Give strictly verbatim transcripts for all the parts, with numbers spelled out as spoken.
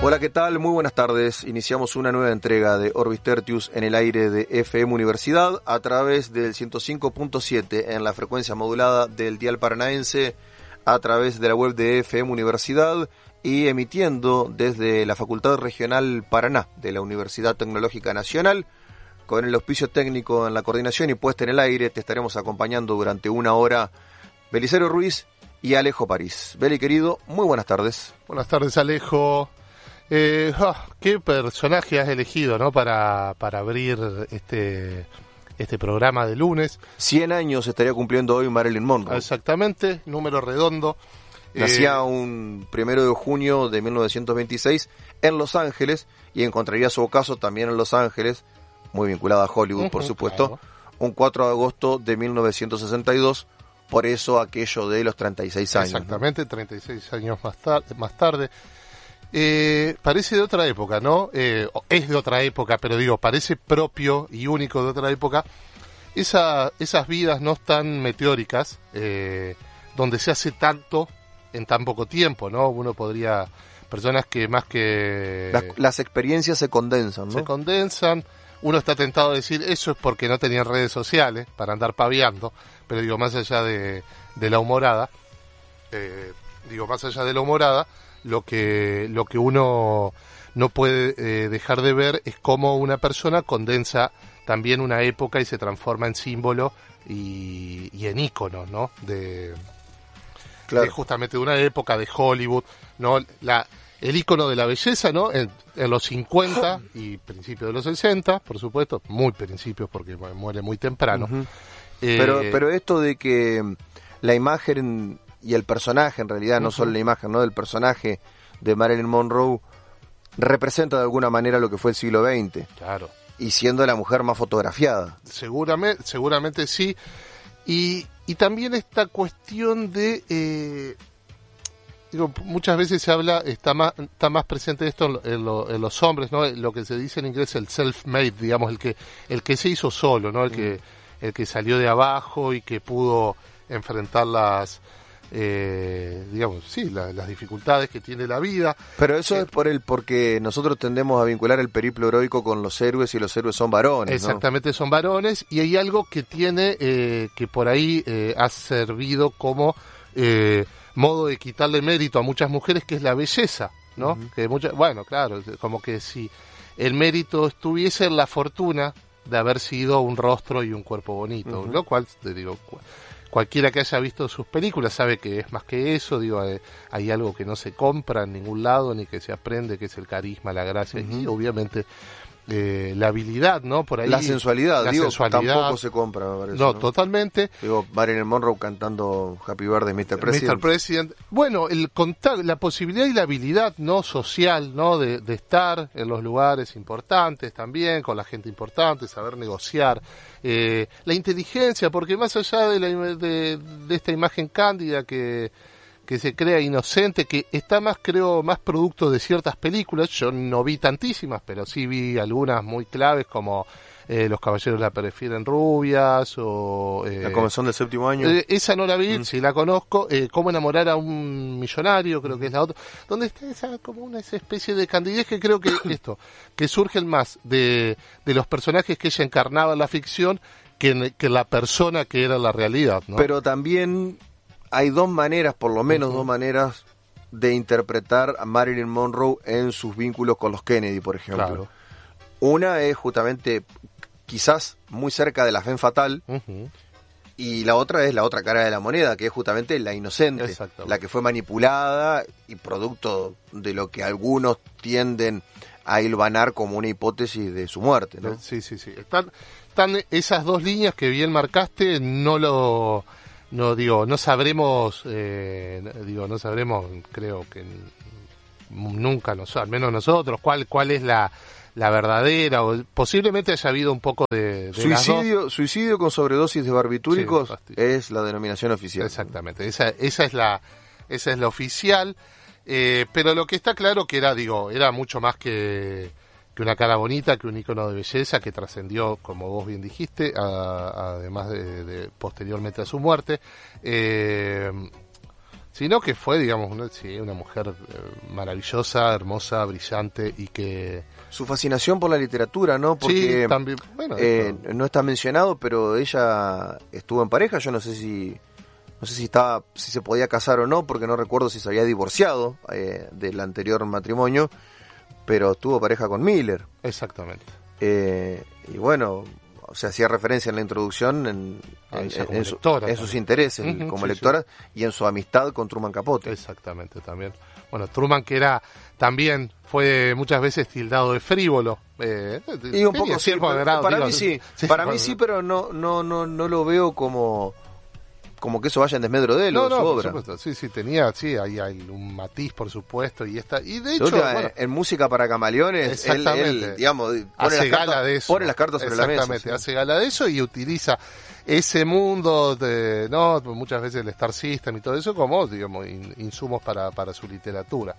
Hola, ¿qué tal? Muy buenas tardes. Iniciamos una nueva entrega de Orbis Tertius en el aire de F M Universidad a través del ciento cinco punto siete en la frecuencia modulada del dial paranaense, a través de la web de F M Universidad y emitiendo desde la Facultad Regional Paraná de la Universidad Tecnológica Nacional. Con el auspicio técnico en la coordinación y puesta en el aire, te estaremos acompañando durante una hora Belicero Ruiz y Alejo París. Beli, querido, muy buenas tardes. Buenas tardes, Alejo. Eh, oh, qué personaje has elegido, ¿no? Para, para abrir este, este programa de lunes. cien años estaría cumpliendo hoy Marilyn Monroe. Exactamente, número redondo. Nacía eh, un primero de junio de mil novecientos veintiséis en Los Ángeles y encontraría su ocaso también en Los Ángeles, muy vinculada a Hollywood, uh-huh, por supuesto, claro. Un cuatro de agosto de mil novecientos sesenta y dos, por eso aquello de los treinta y seis años. Exactamente, ¿no? treinta y seis años más, tar- más tarde. Eh, parece de otra época, ¿no? Eh, es de otra época, pero digo, parece propio y único de otra época. Esa, esas vidas no tan meteóricas, eh, donde se hace tanto en tan poco tiempo, ¿no? Uno podría, personas que más que... Las, las experiencias se condensan, ¿no? Se condensan. Uno está tentado a decir, eso es porque no tenían redes sociales para andar paviando, pero digo, más allá de, de la humorada, eh, digo, más allá de la humorada, lo que, lo que uno no puede eh, dejar de ver es cómo una persona condensa también una época y se transforma en símbolo y, y en ícono, ¿no? De, claro. de justamente de una época de Hollywood, ¿no? La, el ícono de la belleza, ¿no? En, en los cincuenta y principios de los sesenta, por supuesto, muy principios porque muere muy temprano. Uh-huh. eh, pero, pero esto de que la imagen y el personaje, en realidad, uh-huh. no solo la imagen, ¿no? Del personaje de Marilyn Monroe representa de alguna manera lo que fue el siglo veinte. Claro. Y siendo la mujer más fotografiada. Seguramente, seguramente sí. Y, y también esta cuestión de... Eh, Digo, muchas veces se habla, está más, está más presente esto en, lo, en los hombres, ¿no? Lo que se dice en inglés el self-made, digamos, el que el que se hizo solo, ¿no? El que el que salió de abajo y que pudo enfrentar las, eh, digamos, sí, la, las dificultades que tiene la vida. Pero eso eh, es por el porque nosotros tendemos a vincular el periplo heroico con los héroes y los héroes son varones, exactamente, ¿no? Son varones y hay algo que tiene eh, que por ahí eh, ha servido como eh, modo de quitarle mérito a muchas mujeres, que es la belleza, ¿no? Uh-huh. Que muchas, bueno, claro, como que si el mérito estuviese en la fortuna de haber sido un rostro y un cuerpo bonito, uh-huh. lo cual, te digo, cualquiera que haya visto sus películas sabe que es más que eso, digo, hay, hay algo que no se compra en ningún lado, ni que se aprende, que es el carisma, la gracia, uh-huh. y obviamente Eh, la habilidad, ¿no? Por ahí la sensualidad, la digo, sensualidad. Tampoco se compra, me parece, no, ¿no? Totalmente. Digo, Marilyn Monroe cantando Happy Birthday, mister President. mister President. Bueno, el contacto, la posibilidad y la habilidad, ¿no? Social, ¿no? De, de estar en los lugares importantes también, con la gente importante, saber negociar. Eh, la inteligencia, porque más allá de, la, de, de esta imagen cándida que que se crea inocente, que está más, creo, más producto de ciertas películas. Yo no vi tantísimas, pero sí vi algunas muy claves, como eh, Los caballeros la prefieren rubias, o... Eh, La comezón del séptimo año. Eh, esa no la vi, mm. sí la conozco. Eh, Cómo enamorar a un millonario, creo que es la otra. Donde está esa, como una esa especie de candidez que creo que esto, que surgen más de, de los personajes que ella encarnaba en la ficción que, que la persona que era la realidad, ¿no? Pero también... hay dos maneras, por lo menos uh-huh. dos maneras, de interpretar a Marilyn Monroe en sus vínculos con los Kennedy, por ejemplo. Claro. Una es justamente, quizás muy cerca de la femme fatale, uh-huh. y la otra es la otra cara de la moneda, que es justamente la inocente, la que fue manipulada y producto de lo que algunos tienden a hilvanar como una hipótesis de su muerte, ¿no? Sí, sí, sí. Están, están esas dos líneas que bien marcaste, no lo... No digo, no sabremos, eh, digo, no sabremos, creo que nunca, nos, al menos nosotros, cuál cuál es la, la verdadera, o posiblemente haya habido un poco de, de suicidio, las dos. Suicidio con sobredosis de barbitúricos, sí, es la denominación oficial. Exactamente, esa esa es la esa es la oficial, eh, pero lo que está claro que era, digo, era mucho más que que una cara bonita, que un icono de belleza que trascendió, como vos bien dijiste, a, a, además de, de posteriormente a su muerte. Eh, sino que fue, digamos, una, sí, una mujer eh, maravillosa, hermosa, brillante y que... Su fascinación por la literatura, ¿no? Porque sí, también, bueno, eh, no está mencionado, pero ella estuvo en pareja, yo no sé si no sé si estaba si se podía casar o no, porque no recuerdo si se había divorciado eh, del anterior matrimonio, pero tuvo pareja con Miller. Exactamente. Eh, y bueno, o sea, hacía referencia en la introducción en, en, en, en, su, en sus intereses uh-huh, como sí, lectora sí. Y en su amistad con Truman Capote. Exactamente, también. Bueno, Truman, que era también fue muchas veces tildado de frívolo. Eh, y un poco sí, para, grado, para digo, mí sí, sí para mí sí, pero no no no no lo veo como como que eso vaya en desmedro de él no, o de no, su por obra. Supuesto. Sí, sí, tenía, sí, hay, hay un matiz, por supuesto, y esta y de hecho, última, bueno, en Música para Camaleones, él, él digamos, pone hace las gala cartas, de eso. Pone las cartas sobre la mesa. Exactamente, hace gala de eso y utiliza ese mundo de, no, muchas veces el Star System y todo eso como, digamos, in, insumos para para su literatura.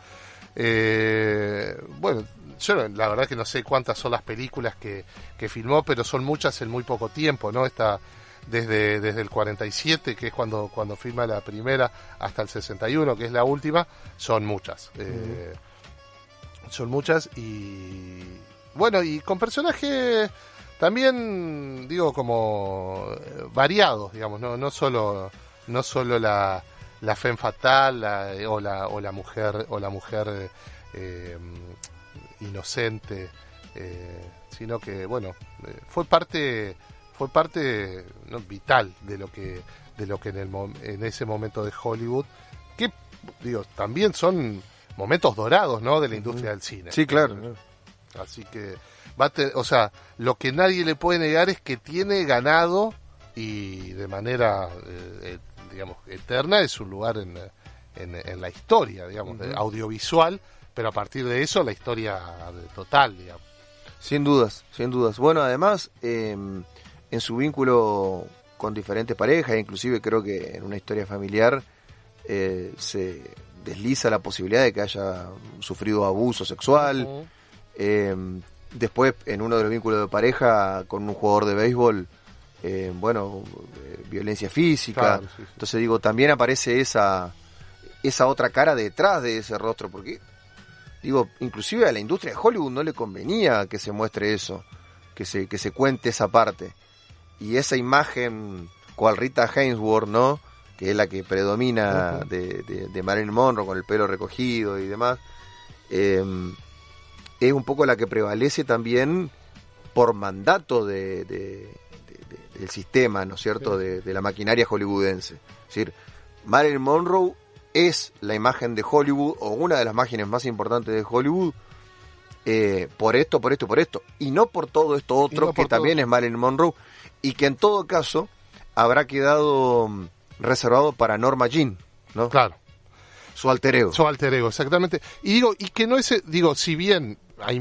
Eh, bueno, yo la verdad que no sé cuántas son las películas que, que filmó, pero son muchas en muy poco tiempo, ¿no? Está desde, desde el cuarenta y siete, que es cuando, cuando filma la primera, hasta el sesenta y uno, que es la última, son muchas. Eh, uh-huh. Son muchas y... Bueno, y con personajes también, digo, como variados, digamos, no, no solo, no solo la... la femme fatale la, o la o la mujer o la mujer eh, inocente eh, sino que bueno eh, fue parte fue parte ¿no? vital de lo que de lo que en el en ese momento de Hollywood, que digo también son momentos dorados, ¿no?, de la industria del cine. Sí, claro. Así que va a te, o sea, lo que nadie le puede negar es que tiene ganado y de manera eh, digamos, eterna, es un lugar en, en, en la historia, digamos, uh-huh. audiovisual, pero a partir de eso la historia total, digamos. Sin dudas, sin dudas. Bueno, además, eh, en su vínculo con diferentes parejas, inclusive creo que en una historia familiar, eh, se desliza la posibilidad de que haya sufrido abuso sexual. Uh-huh. Eh, después, en uno de los vínculos de pareja con un jugador de béisbol, Eh, bueno, eh, violencia física, claro, sí, sí. Entonces digo, también aparece esa esa otra cara detrás de ese rostro, porque digo, inclusive a la industria de Hollywood no le convenía que se muestre eso, que se que se cuente esa parte, y esa imagen cual Rita Hayworth, ¿no?, que es la que predomina uh-huh. de, de, de Marilyn Monroe con el pelo recogido y demás, eh, es un poco la que prevalece también por mandato de, de el sistema, ¿no es cierto?, de, de la maquinaria hollywoodense. Es decir, Marilyn Monroe es la imagen de Hollywood, o una de las imágenes más importantes de Hollywood, eh, por esto, por esto, por esto, y no por todo esto otro, no que también todo. Es Marilyn Monroe, y que en todo caso habrá quedado reservado para Norma Jean, ¿no? Claro. Su alter ego. Su alter ego, exactamente. Y digo, y que no es, digo, si bien hay...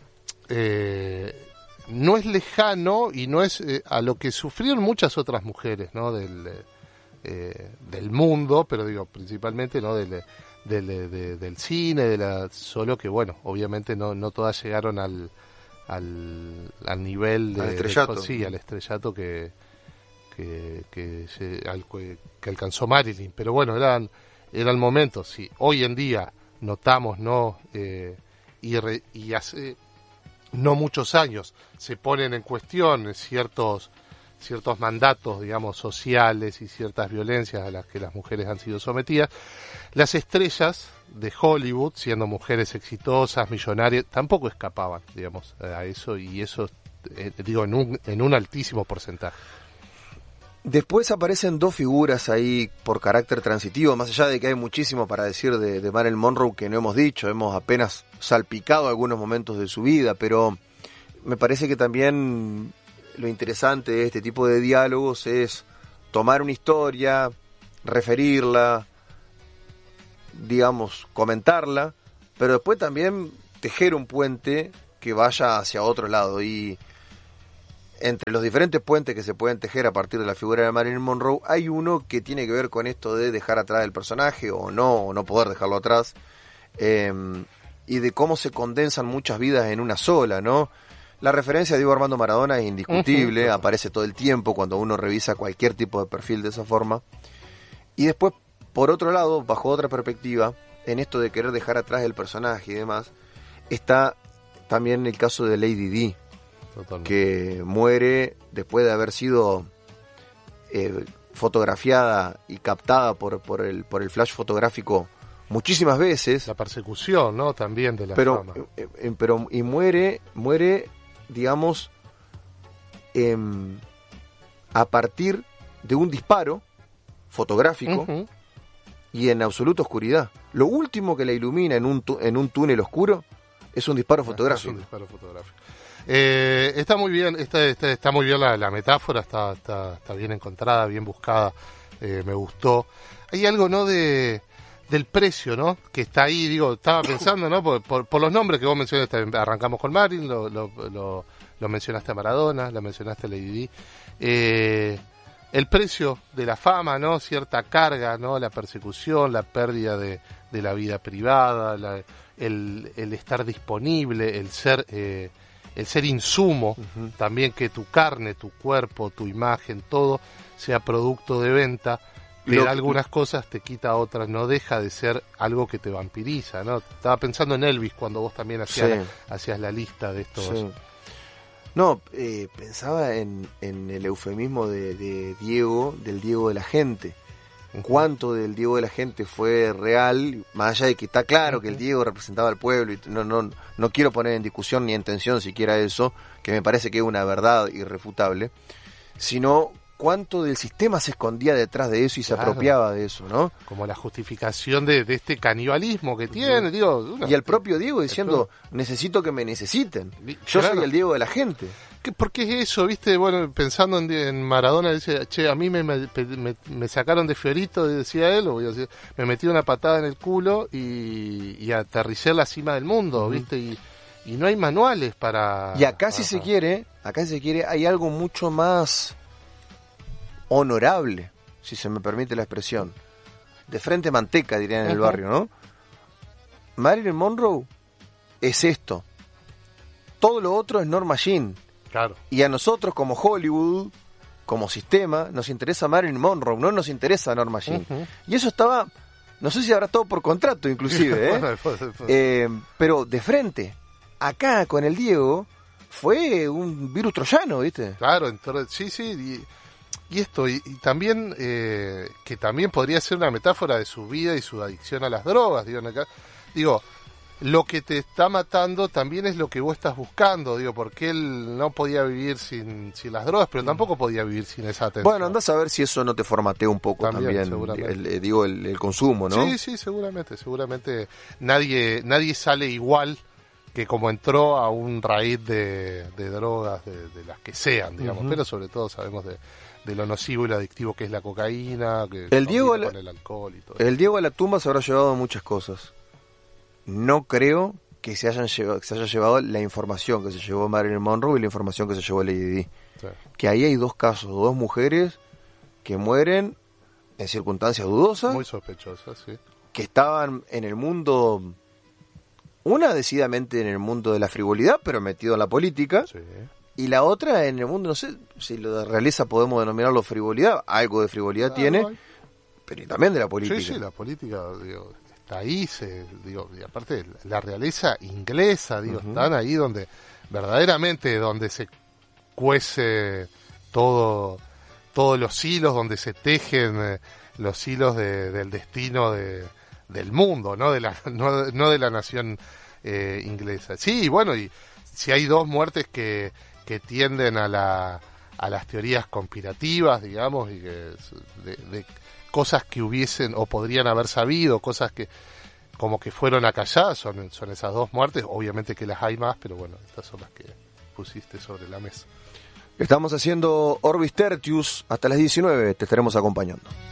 Eh, no es lejano y no es eh, a lo que sufrieron muchas otras mujeres, ¿no?, del eh, del mundo, pero digo principalmente, ¿no?, del del, de, del cine, de la solo que bueno, obviamente no no todas llegaron al al, al nivel de, al estrellato, de, sí, al estrellato que que que, se, al, que alcanzó Marilyn, pero bueno, eran eran momentos. Sí, hoy en día notamos, ¿no?, eh, y re, y hace no muchos años se ponen en cuestión ciertos ciertos mandatos, digamos, sociales y ciertas violencias a las que las mujeres han sido sometidas. Las estrellas de Hollywood, siendo mujeres exitosas, millonarias, tampoco escapaban, digamos, a eso, y eso, eh, digo, en un, en un altísimo porcentaje. Después aparecen dos figuras ahí por carácter transitivo, más allá de que hay muchísimo para decir de, de Marilyn Monroe que no hemos dicho, hemos apenas salpicado algunos momentos de su vida, pero me parece que también lo interesante de este tipo de diálogos es tomar una historia, referirla, digamos, comentarla, pero después también tejer un puente que vaya hacia otro lado, y entre los diferentes puentes que se pueden tejer a partir de la figura de Marilyn Monroe, hay uno que tiene que ver con esto de dejar atrás el personaje, o no, o no poder dejarlo atrás, eh, y de cómo se condensan muchas vidas en una sola, ¿no? La referencia a Diego Armando Maradona es indiscutible, uh-huh. aparece todo el tiempo cuando uno revisa cualquier tipo de perfil de esa forma. Y después, por otro lado, bajo otra perspectiva, en esto de querer dejar atrás el personaje y demás, está también el caso de Lady Di, Totalmente. que muere después de haber sido eh, fotografiada y captada por, por, el, por el flash fotográfico muchísimas veces. La persecución, ¿no? También de la pero, fama. Eh, eh, pero, y muere, muere, digamos, eh, a partir de un disparo fotográfico uh-huh. y en absoluta oscuridad. Lo último que la ilumina en un, tu, en un túnel oscuro es un disparo fotográfico. Es un disparo fotográfico. Eh, está muy bien, está, está, está muy bien la, la metáfora, está, está, está bien encontrada, bien buscada, eh, me gustó. Hay algo, ¿no?, de del precio, ¿no?, que está ahí, digo, estaba pensando, ¿no?, por, por, por los nombres que vos mencionaste, arrancamos con Marilyn, lo, lo, lo, lo mencionaste a Maradona, lo mencionaste a Lady Di, eh, el precio de la fama, ¿no?, cierta carga, ¿no?, la persecución, la pérdida de, de la vida privada, la, el, el estar disponible, el ser eh, el ser insumo, uh-huh. también que tu carne, tu cuerpo, tu imagen, todo sea producto de venta. Pero Lo, algunas cosas te quita otras, no deja de ser algo que te vampiriza, ¿no? Estaba pensando en Elvis cuando vos también hacías, sí. la, hacías la lista de estos. Sí. No, eh, pensaba en, en el eufemismo de, de Diego, del Diego de la gente. Uh-huh. Cuánto del Diego de la gente fue real, más allá de que está claro uh-huh. que el Diego representaba al pueblo, y no, no, no quiero poner en discusión ni en tensión siquiera eso, que me parece que es una verdad irrefutable, sino cuánto del sistema se escondía detrás de eso y claro. se apropiaba de eso, ¿no? Como la justificación de, de este canibalismo que tiene, uh-huh. digo. Una, y el propio Diego diciendo, necesito que me necesiten, yo claro. soy el Diego de la gente. ¿Por qué es eso, viste? Bueno, pensando en, en Maradona, dice, che, a mí me, me, me, me sacaron de Fiorito, decía él, o voy a decir, me metí una patada en el culo y, y aterricé en la cima del mundo, uh-huh. viste, y, y no hay manuales para... Y acá si para... se quiere, acá si se quiere, hay algo mucho más honorable, si se me permite la expresión, de frente manteca, dirían en el uh-huh. barrio, ¿no? Marilyn Monroe es esto, todo lo otro es Norma Jean. Claro. Y a nosotros como Hollywood, como sistema, nos interesa Marilyn Monroe, no nos interesa Norma Jean. Uh-huh. Y eso estaba, no sé si habrá todo por contrato inclusive, ¿eh? bueno, pues, pues. Eh, pero de frente, acá con el Diego, fue un virus troyano, ¿viste? Claro, entonces, sí, sí, y, y esto, y, y también, eh, que también podría ser una metáfora de su vida y su adicción a las drogas, digo, acá, digo, lo que te está matando también es lo que vos estás buscando, digo, porque él no podía vivir sin, sin las drogas, pero tampoco podía vivir sin esa atención. Bueno, andás a ver si eso no te formatea un poco también, también el, el, digo, el, el consumo, ¿no? Sí, sí, seguramente, seguramente nadie nadie sale igual que como entró a un raíz de, de drogas, de, de las que sean, digamos, uh-huh. pero sobre todo sabemos de, de lo nocivo y lo adictivo que es la cocaína, que el Diego la, con el alcohol y todo. El Diego a la tumba se habrá llevado muchas cosas. No creo que se, hayan llevado, que se haya llevado la información que se llevó Marilyn Monroe y la información que se llevó Lady Di. Sí. Que ahí hay dos casos, dos mujeres que mueren en circunstancias dudosas. Muy sospechosas, sí. Que estaban en el mundo, una decididamente en el mundo de la frivolidad, pero metido en la política. Sí. Y la otra en el mundo, no sé si lo de realeza podemos denominarlo frivolidad, algo de frivolidad claro, tiene, hay. Pero también de la política. Sí, sí, la política, digo... ahí se, digo, y aparte la realeza inglesa, digo, uh-huh. están ahí donde verdaderamente donde se cuece todo, todos los hilos, donde se tejen eh, los hilos de, del destino de, del mundo, no de la, no, no de la nación eh, inglesa. Sí, bueno, y si hay dos muertes que, que tienden a la, a las teorías conspirativas, digamos, y que de, de cosas que hubiesen o podrían haber sabido, cosas que como que fueron acalladas, son, son esas dos muertes, obviamente que las hay más, pero bueno, estas son las que pusiste sobre la mesa. Estamos haciendo Orbis Tertius hasta las diecinueve, te estaremos acompañando.